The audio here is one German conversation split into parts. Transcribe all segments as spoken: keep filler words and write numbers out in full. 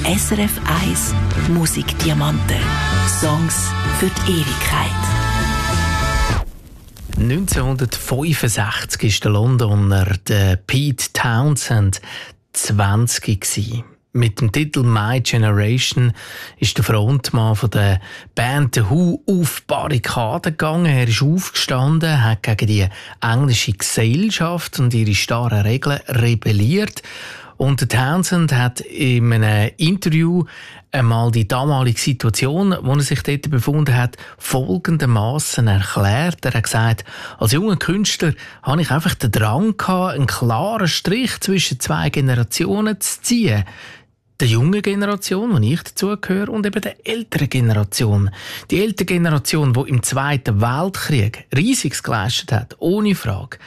S R F eins Musikdiamanten. Songs für die Ewigkeit. neunzehnhundertfünfundsechzig war der Londoner der Pete Townshend zwanzig gewesen. Mit dem Titel «My Generation» ist der Frontmann von der Band The Who auf die Barrikaden gegangen. Er ist aufgestanden, hat gegen die englische Gesellschaft und ihre starren Regeln rebelliert. Und der Townshend hat in einem Interview einmal die damalige Situation, wo er sich dort befunden hat, folgendermaßen erklärt. Er hat gesagt, als junger Künstler hatte ich einfach den Drang gehabt, einen klaren Strich zwischen zwei Generationen zu ziehen. Der jungen Generation, wo ich dazugehöre, und eben der älteren Generation. Die ältere Generation, die im Zweiten Weltkrieg Riesiges geleistet hat, ohne Frage,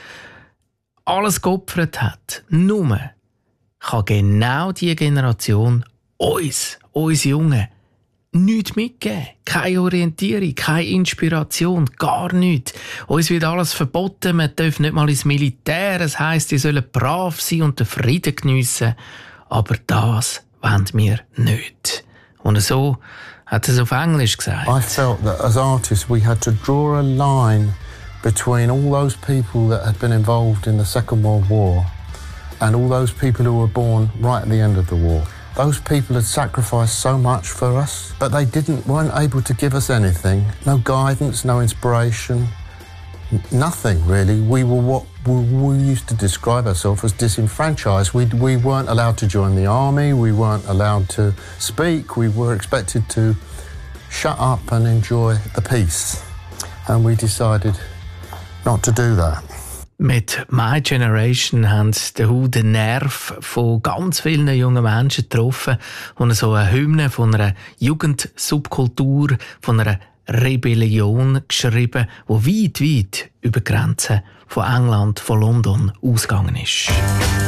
alles geopfert hat, nur kann genau diese Generation uns, uns Jungen, nichts mitgeben. Keine Orientierung, keine Inspiration, gar nichts. Uns wird alles verboten, man darf nicht mal ins Militär. Es heisst, wir sollen brav sein und den Frieden geniessen. Aber das wollen wir nicht. Und so hat er es auf Englisch gesagt. I felt that as artists we had to draw a line between all those people that had been involved in the Second World War and all those people who were born right at the end of the war. Those people had sacrificed so much for us, but they didn't, weren't able to give us anything. No guidance, no inspiration, nothing really. We were what we, we used to describe ourselves as disenfranchised. We, we weren't allowed to join the army, we weren't allowed to speak, we were expected to shut up and enjoy the peace. And we decided not to do that. Mit «My Generation» haben die Who den Nerv von ganz vielen jungen Menschen getroffen und so eine Hymne von einer Jugendsubkultur, von einer Rebellion geschrieben, die weit, weit über die Grenzen von England, von London ausgegangen ist.